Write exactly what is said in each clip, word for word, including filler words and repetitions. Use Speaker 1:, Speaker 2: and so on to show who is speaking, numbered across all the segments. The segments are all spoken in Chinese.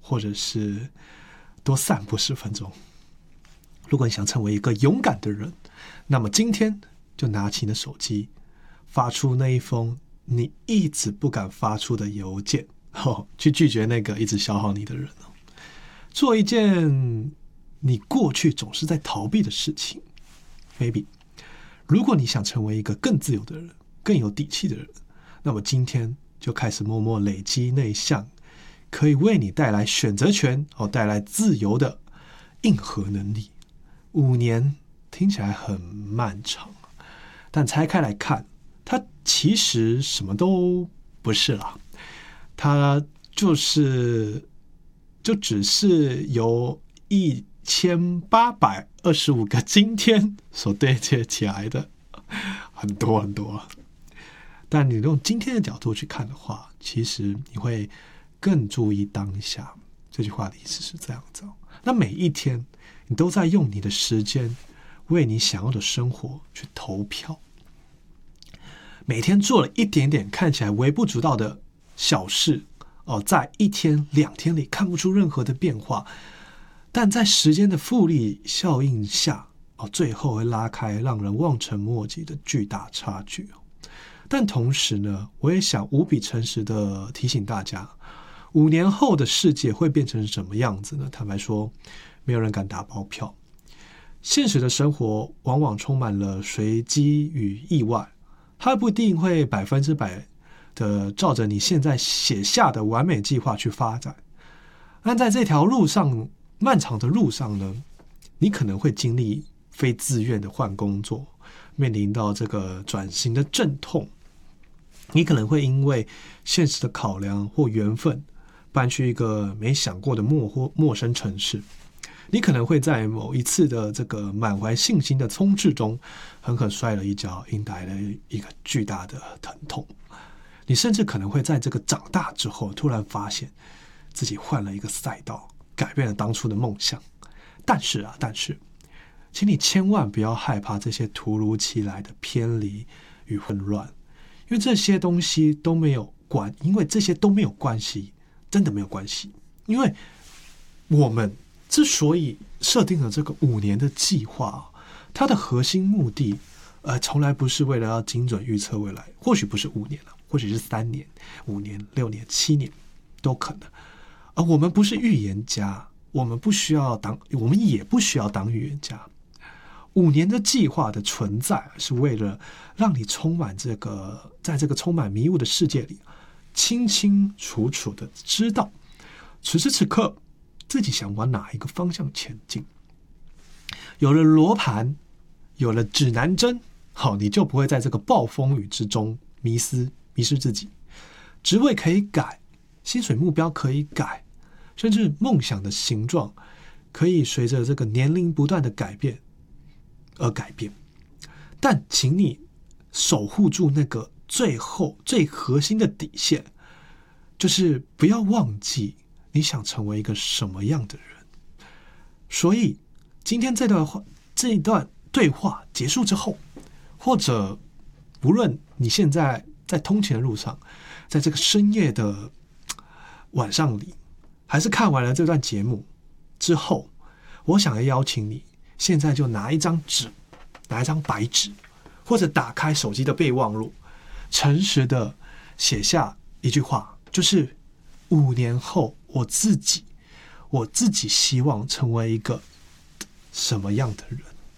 Speaker 1: 或者是多散步十分钟。如果你想成为一个勇敢的人，那么今天就拿起你的手机，发出那一封你一直不敢发出的邮件，哦，去拒绝那个一直消耗你的人，哦，做一件你过去总是在逃避的事情。 maybe 如果你想成为一个更自由的人，更有底气的人，那么今天就开始默默累积那项可以为你带来选择权，哦，带来自由的硬核能力。五年听起来很漫长，但拆开来看，它其实什么都不是啦。它就是就只是由一千八百二十五个今天所对接起来的，很多很多。但你用今天的角度去看的话，其实你会更注意当下。这句话的意思是这样子，哦，那每一天你都在用你的时间为你想要的生活去投票，每天做了一点点看起来微不足道的小事，哦，在一天两天里看不出任何的变化，但在时间的复利效应下，哦，最后会拉开让人望尘莫及的巨大差距。但同时呢，我也想无比诚实的提醒大家，五年后的世界会变成什么样子呢？坦白说，没有人敢打包票。现实的生活往往充满了随机与意外，它不一定会百分之百的照着你现在写下的完美计划去发展。但在这条路上，漫长的路上呢，你可能会经历非自愿的换工作，面临到这个转型的阵痛。你可能会因为现实的考量或缘分，搬去一个没想过的陌或陌生城市。你可能会在某一次的这个满怀信心的冲刺中，狠狠摔了一跤，引来了一个巨大的疼痛。你甚至可能会在这个长大之后，突然发现自己换了一个赛道，改变了当初的梦想。但是啊，但是，请你千万不要害怕这些突如其来的偏离与混乱，因为这些东西都没有关，因为这些都没有关系，真的没有关系。因为我们之所以设定了这个五年的计划，它的核心目的，呃，从来不是为了要精准预测未来，或许不是五年了，或许是三年、五年、六年、七年都可能。而我们不是预言家，我们不需要当，我们也不需要当预言家。五年的计划的存在，是为了让你充满这个，在这个充满迷雾的世界里，清清楚楚的知道，此时此刻自己想往哪一个方向前进。有了罗盘，有了指南针，好，你就不会在这个暴风雨之中迷失迷失自己。职位可以改，薪水目标可以改，甚至梦想的形状可以随着这个年龄不断的改变而改变。但请你守护住那个最后最核心的底线，就是不要忘记你想成为一个什么样的人。所以今天这段话这一段对话结束之后，或者无论你现在在通勤的路上，在这个深夜的晚上里，还是看完了这段节目之后，我想要邀请你现在就拿一张纸，拿一张白纸，或者打开手机的备忘录，诚实的写下一句话，就是五年后我自己我自己希望成为一个什么样的人。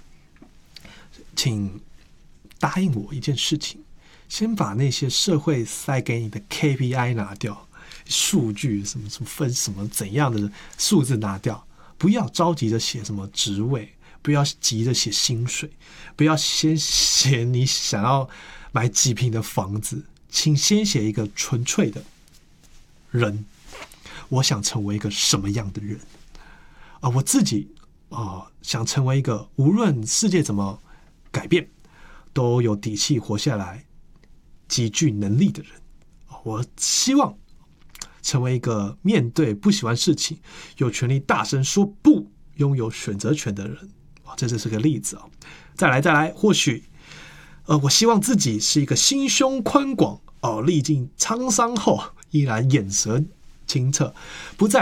Speaker 1: 请答应我一件事情，先把那些社会塞给你的 K P I 拿掉，数据什么什么分什么怎样的数字拿掉，不要着急着写什么职位，不要急着写薪水，不要先写你想要买几坪的房子，请先写一个纯粹的人，我想成为一个什么样的人啊？我自己啊、呃，想成为一个无论世界怎么改变，都有底气活下来、极具能力的人。我希望成为一个面对不喜欢事情有权利大声说不、拥有选择权的人。这只是个例子啊。再来，再来，或许，呃，我希望自己是一个心胸宽广哦，历尽沧桑后依然眼神清澈，不再